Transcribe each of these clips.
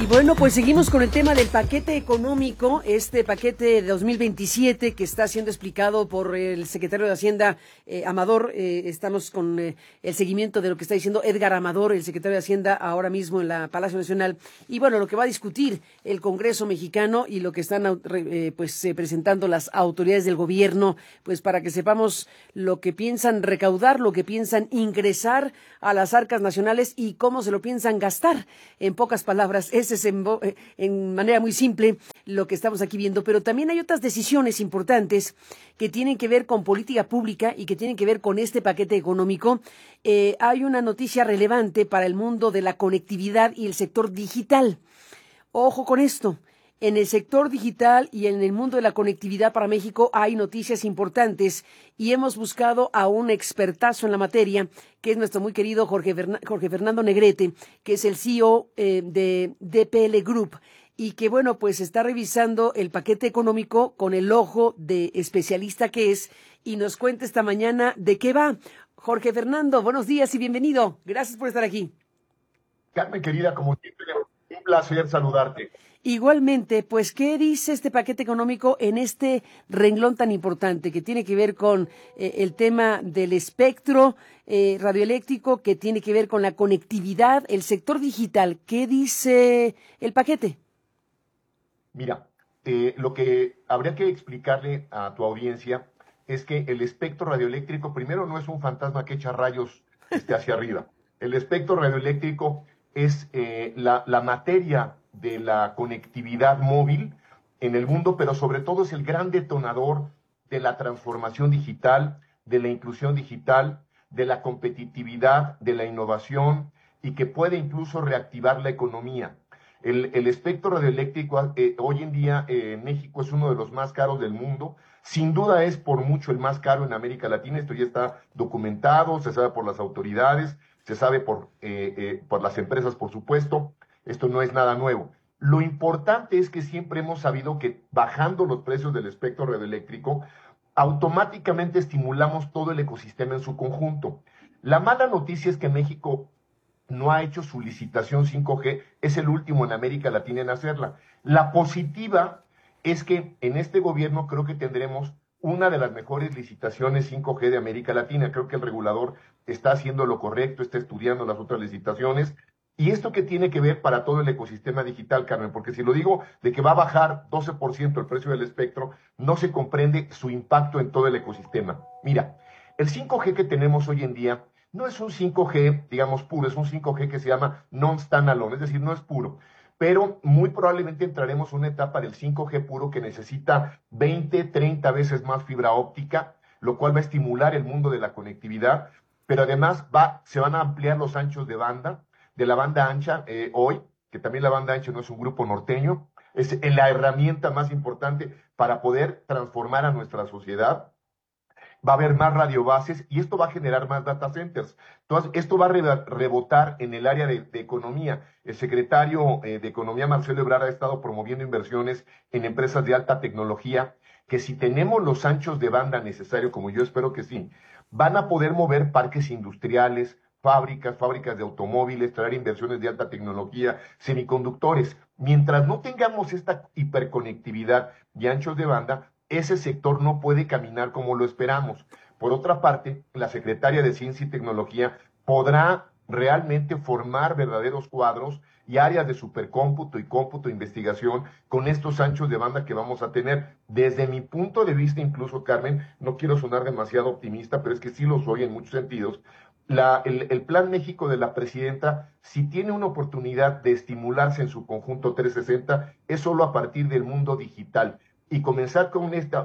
Y bueno, pues seguimos con el tema del paquete económico, este paquete de 2027 que está siendo explicado por el secretario de Hacienda, Amador. Estamos con el seguimiento de lo que está diciendo Edgar Amador, el secretario de Hacienda, ahora mismo en la Palacio Nacional. Y bueno, lo que va a discutir el Congreso mexicano y lo que están presentando las autoridades del gobierno, pues para que sepamos lo que piensan recaudar, lo que piensan ingresar a las arcas nacionales y cómo se lo piensan gastar. En pocas palabras, ese es en manera muy simple lo que estamos aquí viendo, pero también hay otras decisiones importantes que tienen que ver con política pública y que tienen que ver con este paquete económico. Hay una noticia relevante para el mundo de la conectividad y el sector digital. Ojo con esto. En el sector digital y en el mundo de la conectividad para México hay noticias importantes y hemos buscado a un expertazo en la materia, que es nuestro muy querido Jorge Fernando Negrete, que es el CEO de DPL Group y que, bueno, pues está revisando el paquete económico con el ojo de especialista que es y nos cuenta esta mañana de qué va. Jorge Fernando, buenos días y bienvenido. Gracias por estar aquí. Carmen, querida, como siempre, un placer saludarte. Igualmente, pues, ¿qué dice este paquete económico en este renglón tan importante que tiene que ver con el tema del espectro radioeléctrico, que tiene que ver con la conectividad, el sector digital? ¿Qué dice el paquete? Mira, lo que habría que explicarle a tu audiencia es que el espectro radioeléctrico, primero, no es un fantasma que echa rayos hacia arriba. El espectro radioeléctrico es la materia de la conectividad móvil en el mundo, pero sobre todo es el gran detonador de la transformación digital, de la inclusión digital, de la competitividad, de la innovación y que puede incluso reactivar la economía. El espectro radioeléctrico hoy en día en México es uno de los más caros del mundo. Sin duda es por mucho el más caro en América Latina. Esto ya está documentado, se sabe por las autoridades, se sabe por las empresas, por supuesto. Esto no es nada nuevo. Lo importante es que siempre hemos sabido que bajando los precios del espectro radioeléctrico, automáticamente estimulamos todo el ecosistema en su conjunto. La mala noticia es que México no ha hecho su licitación 5G, es el último en América Latina en hacerla. La positiva es que en este gobierno creo que tendremos una de las mejores licitaciones 5G de América Latina. Creo que el regulador está haciendo lo correcto, está estudiando las otras licitaciones. ¿Y esto qué tiene que ver para todo el ecosistema digital, Carmen? Porque si lo digo de que va a bajar 12% el precio del espectro, no se comprende su impacto en todo el ecosistema. Mira, el 5G que tenemos hoy en día no es un 5G, digamos, puro, es un 5G que se llama non-standalone, es decir, no es puro. Pero muy probablemente entraremos en una etapa del 5G puro que necesita 20, 30 veces más fibra óptica, lo cual va a estimular el mundo de la conectividad, pero además se van a ampliar los anchos de banda, de la banda ancha hoy, que también la banda ancha no es un grupo norteño, es la herramienta más importante para poder transformar a nuestra sociedad. Va a haber más radiobases y esto va a generar más data centers. Entonces, esto va a rebotar en el área de economía. El secretario de Economía, Marcelo Ebrard, ha estado promoviendo inversiones en empresas de alta tecnología que si tenemos los anchos de banda necesarios, como yo espero que sí, van a poder mover parques industriales, fábricas de automóviles, traer inversiones de alta tecnología, semiconductores. Mientras no tengamos esta hiperconectividad y anchos de banda, ese sector no puede caminar como lo esperamos. Por otra parte, la secretaria de Ciencia y Tecnología podrá realmente formar verdaderos cuadros y áreas de supercómputo y cómputo e investigación con estos anchos de banda que vamos a tener. Desde mi punto de vista, incluso, Carmen, no quiero sonar demasiado optimista, pero es que sí lo soy en muchos sentidos. El Plan México de la presidenta, si tiene una oportunidad de estimularse en su conjunto 360, es solo a partir del mundo digital y comenzar con esta.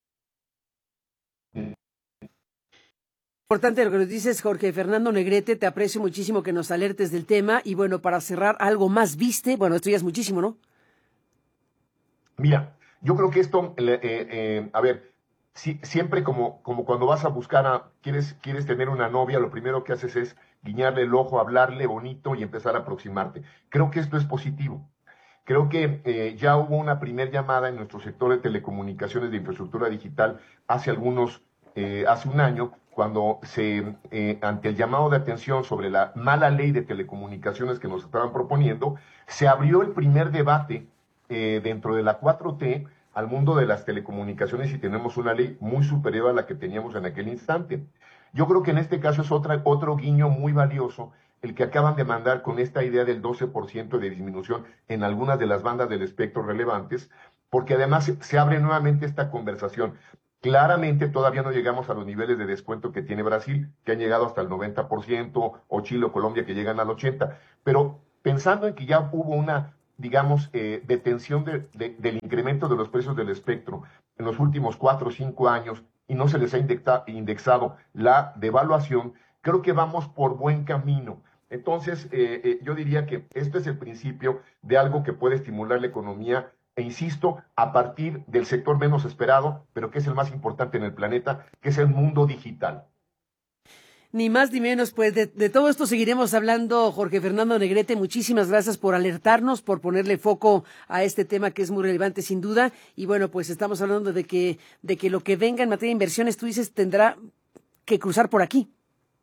Importante lo que nos dices, Jorge Fernando Negrete, te aprecio muchísimo que nos alertes del tema y bueno, para cerrar, algo más viste, bueno, esto ya es muchísimo, ¿no? Mira, yo creo que esto, a ver, siempre como cuando vas a buscar quieres tener una novia, lo primero que haces es guiñarle el ojo, hablarle bonito y empezar a aproximarte. Creo que esto es positivo. Creo que ya hubo una primer llamada en nuestro sector de telecomunicaciones de infraestructura digital hace un año, cuando ante el llamado de atención sobre la mala ley de telecomunicaciones que nos estaban proponiendo, se abrió el primer debate dentro de la 4T al mundo de las telecomunicaciones y tenemos una ley muy superior a la que teníamos en aquel instante. Yo creo que en este caso es otro guiño muy valioso el que acaban de mandar con esta idea del 12% de disminución en algunas de las bandas del espectro relevantes, porque además se abre nuevamente esta conversación. Claramente todavía no llegamos a los niveles de descuento que tiene Brasil, que han llegado hasta el 90%, o Chile o Colombia que llegan al 80%, pero pensando en que ya hubo una, digamos, detención del incremento de los precios del espectro en los últimos 4 o 5 años y no se les ha indexado la devaluación, creo que vamos por buen camino. Entonces, yo diría que esto es el principio de algo que puede estimular la economía, e insisto, a partir del sector menos esperado, pero que es el más importante en el planeta, que es el mundo digital. Ni más ni menos, pues de todo esto seguiremos hablando, Jorge Fernando Negrete. Muchísimas gracias por alertarnos, por ponerle foco a este tema que es muy relevante sin duda. Y bueno, pues estamos hablando de que lo que venga en materia de inversiones, tú dices, tendrá que cruzar por aquí.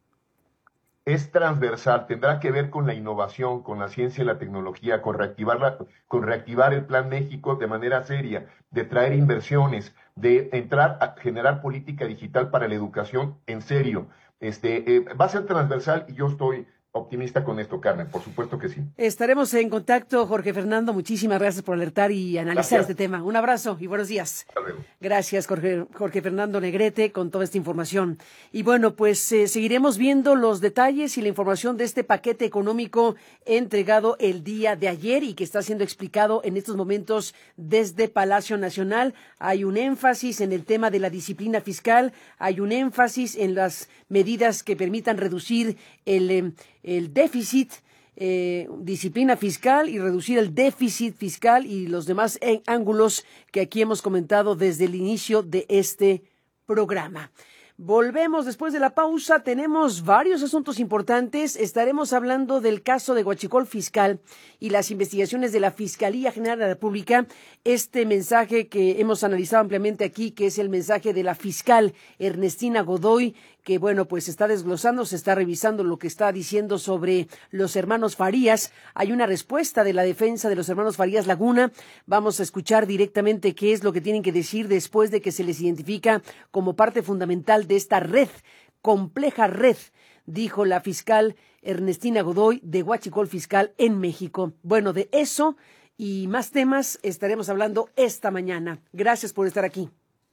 Es transversal, tendrá que ver con la innovación, con la ciencia y la tecnología, con reactivar el Plan México de manera seria, de traer inversiones, de entrar a generar política digital para la educación en serio. Va a ser transversal y yo estoy optimista con esto, Carmen, por supuesto que sí. Estaremos en contacto, Jorge Fernando. Muchísimas gracias por alertar y analizar este tema. Un abrazo y buenos días. Hasta luego. Gracias, Jorge Fernando Negrete, con toda esta información. Y bueno, pues seguiremos viendo los detalles y la información de este paquete económico entregado el día de ayer y que está siendo explicado en estos momentos desde Palacio Nacional. Hay un énfasis en el tema de la disciplina fiscal, hay un énfasis en las medidas que permitan reducir el déficit, disciplina fiscal y reducir el déficit fiscal y los demás ángulos que aquí hemos comentado desde el inicio de este programa. Volvemos después de la pausa, tenemos varios asuntos importantes, estaremos hablando del caso de Huachicol Fiscal y las investigaciones de la Fiscalía General de la República, este mensaje que hemos analizado ampliamente aquí, que es el mensaje de la fiscal Ernestina Godoy, que bueno, pues está desglosando, se está revisando lo que está diciendo sobre los hermanos Farías. Hay una respuesta de la defensa de los hermanos Farías Laguna. Vamos a escuchar directamente qué es lo que tienen que decir después de que se les identifica como parte fundamental de esta red, compleja red, dijo la fiscal Ernestina Godoy de Huachicol Fiscal en México. Bueno, de eso y más temas estaremos hablando esta mañana. Gracias por estar aquí.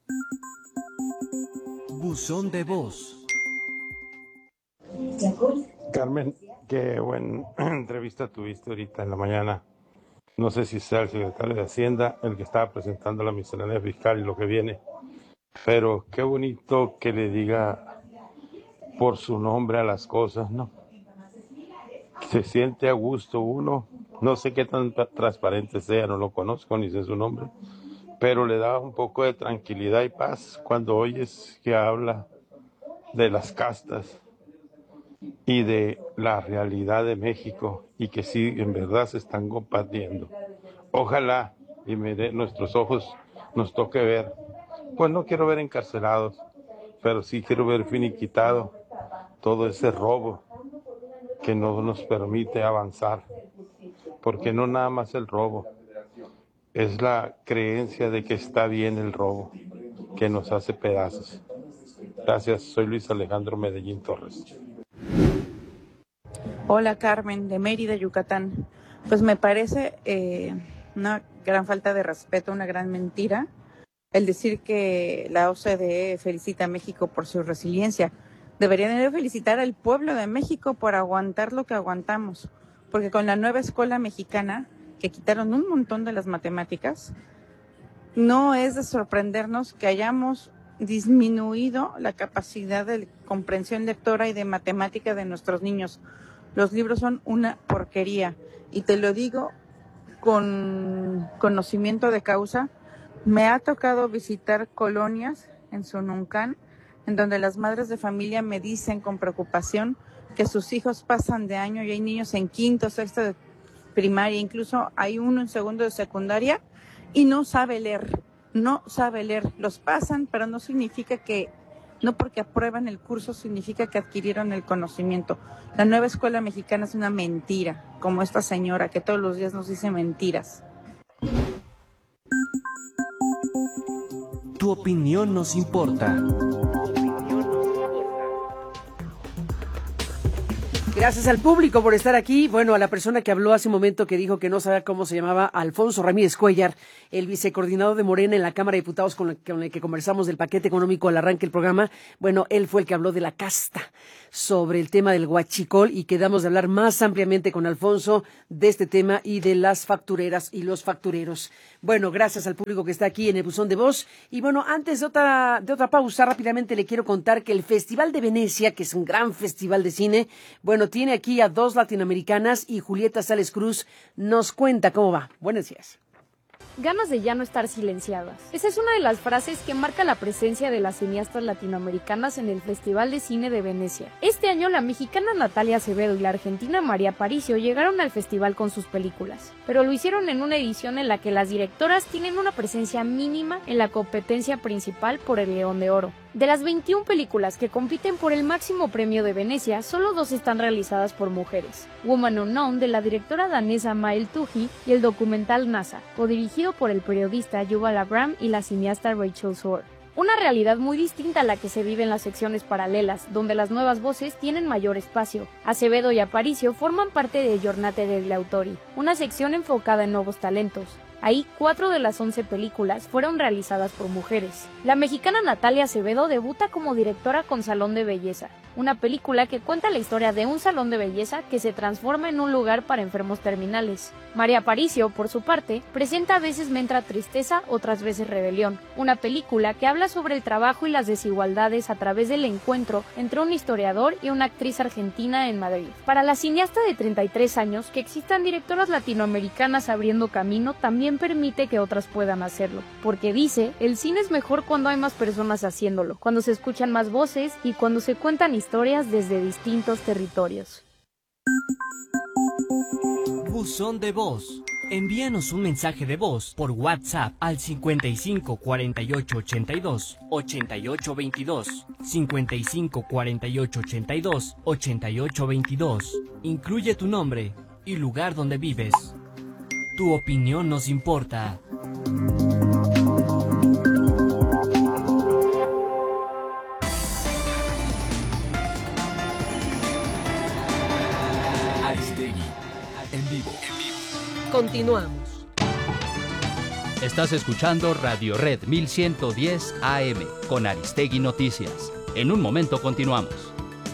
Buzón de voz. Carmen, qué buena entrevista tuviste ahorita en la mañana. No sé si sea el secretario de Hacienda el que estaba presentando la miscelánea fiscal y lo que viene, pero qué bonito que le diga por su nombre a las cosas, ¿no? Se siente a gusto uno, no sé qué tan transparente sea, no lo conozco ni sé su nombre, pero le da un poco de tranquilidad y paz cuando oyes que habla de las castas y de la realidad de México y que sí, en verdad se están compartiendo. Ojalá y nuestros ojos nos toque ver, pues no quiero ver encarcelados, pero sí quiero ver finiquitado todo ese robo que no nos permite avanzar, porque no nada más el robo, es la creencia de que está bien el robo, que nos hace pedazos. Gracias, soy Luis Alejandro Medellín Torres. Hola Carmen, de Mérida, Yucatán. Pues me parece una gran falta de respeto, una gran mentira, el decir que la OCDE felicita a México por su resiliencia. Deberían de felicitar al pueblo de México por aguantar lo que aguantamos, porque con la nueva escuela mexicana, que quitaron un montón de las matemáticas, no es de sorprendernos que hayamos disminuido la capacidad de comprensión lectora y de matemática de nuestros niños. Los libros son una porquería y te lo digo con conocimiento de causa. Me ha tocado visitar colonias en Zonuncán, en donde las madres de familia me dicen con preocupación que sus hijos pasan de año y hay niños en quinto, sexto de primaria, incluso hay uno en segundo de secundaria y no sabe leer. Los pasan, pero no significa que No porque aprueban el curso significa que adquirieron el conocimiento. La nueva escuela mexicana es una mentira, como esta señora que todos los días nos dice mentiras. Tu opinión nos importa. Gracias al público por estar aquí. Bueno, a la persona que habló hace un momento que dijo que no sabía cómo se llamaba, Alfonso Ramírez Cuellar, el vicecoordinador de Morena en la Cámara de Diputados con el que conversamos del paquete económico al arranque del programa. Bueno, él fue el que habló de la casta, sobre el tema del huachicol, y quedamos de hablar más ampliamente con Alfonso de este tema y de las factureras y los factureros. Bueno, gracias al público que está aquí en el buzón de voz. Y bueno, antes de otra pausa, rápidamente le quiero contar que el Festival de Venecia, que es un gran festival de cine, bueno, tiene aquí a 2 latinoamericanas y Julieta Sales Cruz nos cuenta cómo va. Buenos días. Ganas de ya no estar silenciadas. Esa es una de las frases que marca la presencia de las cineastas latinoamericanas en el Festival de Cine de Venecia. Este año la mexicana Natalia Acevedo y la argentina María Aparicio llegaron al festival con sus películas, pero lo hicieron en una edición en la que las directoras tienen una presencia mínima en la competencia principal por el León de Oro. De las 21 películas que compiten por el máximo premio de Venecia, solo 2 están realizadas por mujeres: Woman Unknown, de la directora danesa Mael Tuji, y el documental NASA, codirigido por el periodista Yuval Abraham y la cineasta Rachel Sword. Una realidad muy distinta a la que se vive en las secciones paralelas, donde las nuevas voces tienen mayor espacio. Acevedo y Aparicio forman parte de Giornate degli Autori, una sección enfocada en nuevos talentos. Ahí, 4 de las 11 películas fueron realizadas por mujeres. La mexicana Natalia Acevedo debuta como directora con Salón de Belleza, una película que cuenta la historia de un salón de belleza que se transforma en un lugar para enfermos terminales. María Aparicio, por su parte, presenta A veces me entra tristeza, otras veces rebelión, una película que habla sobre el trabajo y las desigualdades a través del encuentro entre un historiador y una actriz argentina en Madrid. Para la cineasta de 33 años, que existan directoras latinoamericanas abriendo camino también permite que otras puedan hacerlo, porque dice, el cine es mejor cuando hay más personas haciéndolo, cuando se escuchan más voces y cuando se cuentan historias desde distintos territorios. Buzón de voz. Envíanos un mensaje de voz por WhatsApp al 55 48 82 88 22, 55 48 82 88 22. Incluye tu nombre y lugar donde vives. Tu opinión nos importa. Aristegui, en vivo. Continuamos. Estás escuchando Radio Red 1110 AM con Aristegui Noticias. En un momento continuamos.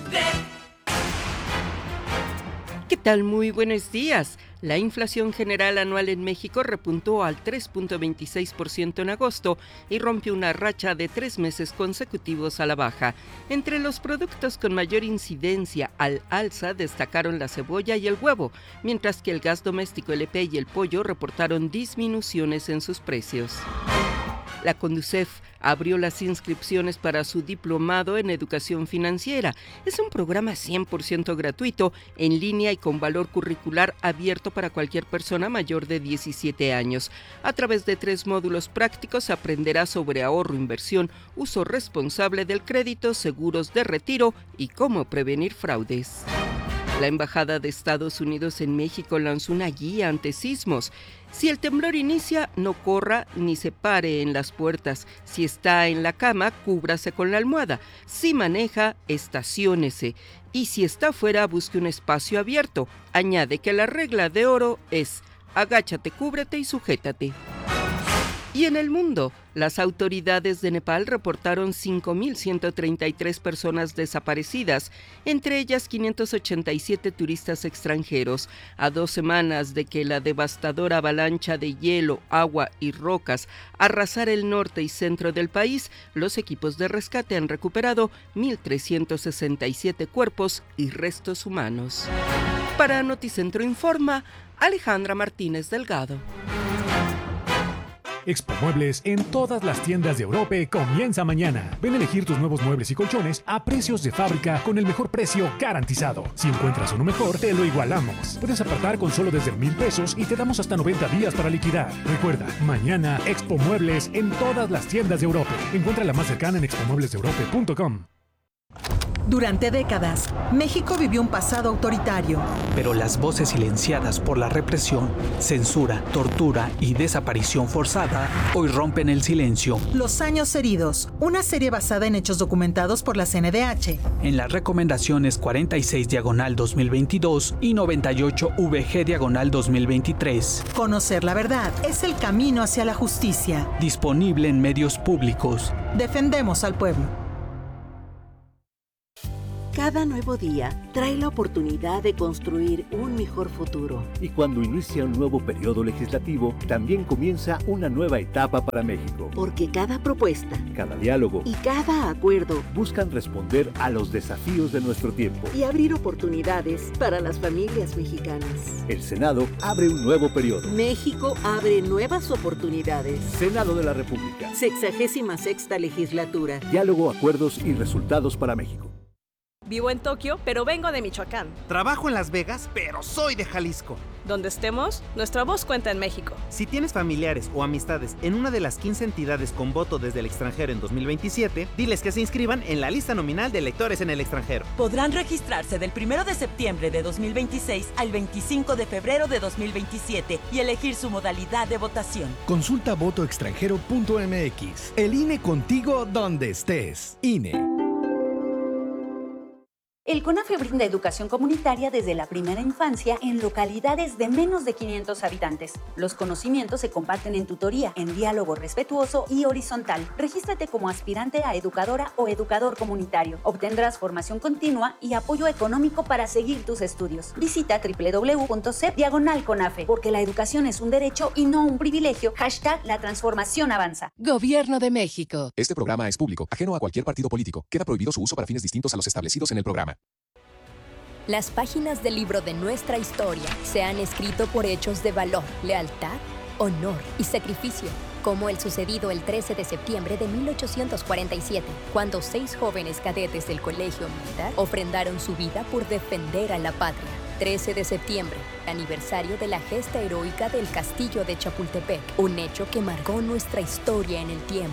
¿Qué tal? Muy buenos días. La inflación general anual en México repuntó al 3.26% en agosto y rompió una racha de 3 meses consecutivos a la baja. Entre los productos con mayor incidencia al alza destacaron la cebolla y el huevo, mientras que el gas doméstico LP y el pollo reportaron disminuciones en sus precios. La Conducef abrió las inscripciones para su diplomado en educación financiera. Es un programa 100% gratuito, en línea y con valor curricular abierto para cualquier persona mayor de 17 años. A través de 3 módulos prácticos aprenderá sobre ahorro, inversión, uso responsable del crédito, seguros de retiro y cómo prevenir fraudes. La Embajada de Estados Unidos en México lanzó una guía ante sismos. Si el temblor inicia, no corra ni se pare en las puertas. Si está en la cama, cúbrase con la almohada. Si maneja, estaciónese. Y si está fuera, busque un espacio abierto. Añade que la regla de oro es: agáchate, cúbrete y sujétate. Y en el mundo, las autoridades de Nepal reportaron 5.133 personas desaparecidas, entre ellas 587 turistas extranjeros. A 2 semanas de que la devastadora avalancha de hielo, agua y rocas arrasara el norte y centro del país, los equipos de rescate han recuperado 1.367 cuerpos y restos humanos. Para Noticentro Informa, Alejandra Martínez Delgado. Expo Muebles en todas las tiendas de Europa comienza mañana. Ven a elegir tus nuevos muebles y colchones a precios de fábrica con el mejor precio garantizado. Si encuentras uno mejor, te lo igualamos. Puedes apartar con solo desde 1,000 pesos y te damos hasta 90 días para liquidar. Recuerda, mañana Expo Muebles en todas las tiendas de Europa. Encuentra la más cercana en expomueblesdeeurope.com. Durante décadas, México vivió un pasado autoritario. Pero las voces silenciadas por la represión, censura, tortura y desaparición forzada hoy rompen el silencio. Los años heridos, una serie basada en hechos documentados por la CNDH. En las recomendaciones 46/2022 y 98/VG/2023. Conocer la verdad es el camino hacia la justicia. Disponible en medios públicos. Defendemos al pueblo. Cada nuevo día trae la oportunidad de construir un mejor futuro. Y cuando inicia un nuevo periodo legislativo, también comienza una nueva etapa para México. Porque cada propuesta, cada diálogo y cada acuerdo buscan responder a los desafíos de nuestro tiempo y abrir oportunidades para las familias mexicanas. El Senado abre un nuevo periodo. México abre nuevas oportunidades. Senado de la República. 66ª legislatura. Diálogo, acuerdos y resultados para México. Vivo en Tokio, pero vengo de Michoacán. Trabajo en Las Vegas, pero soy de Jalisco. Donde estemos, nuestra voz cuenta en México. Si tienes familiares o amistades en una de las 15 entidades con voto desde el extranjero en 2027, diles que se inscriban en la lista nominal de electores en el extranjero. Podrán registrarse del 1 de septiembre de 2026 al 25 de febrero de 2027 y elegir su modalidad de votación. Consulta votoextranjero.mx. El INE contigo donde estés. INE. El CONAFE brinda educación comunitaria desde la primera infancia en localidades de menos de 500 habitantes. Los conocimientos se comparten en tutoría, en diálogo respetuoso y horizontal. Regístrate como aspirante a educadora o educador comunitario. Obtendrás formación continua y apoyo económico para seguir tus estudios. Visita www.cep/CONAFE, porque la educación es un derecho y no un privilegio. #La transformación avanza. Gobierno de México. Este programa es público, ajeno a cualquier partido político. Queda prohibido su uso para fines distintos a los establecidos en el programa. Las páginas del libro de nuestra historia se han escrito por hechos de valor, lealtad, honor y sacrificio, como el sucedido el 13 de septiembre de 1847, cuando 6 jóvenes cadetes del Colegio Militar ofrendaron su vida por defender a la patria. 13 de septiembre, aniversario de la gesta heroica del Castillo de Chapultepec, un hecho que marcó nuestra historia en el tiempo.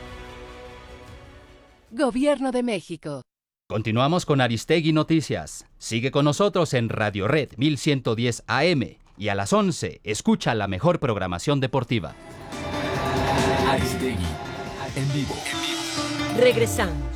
Gobierno de México. Continuamos con Aristegui Noticias. Sigue con nosotros en Radio Red 1110 AM y a las 11 escucha la mejor programación deportiva. Aristegui, en vivo. Regresamos.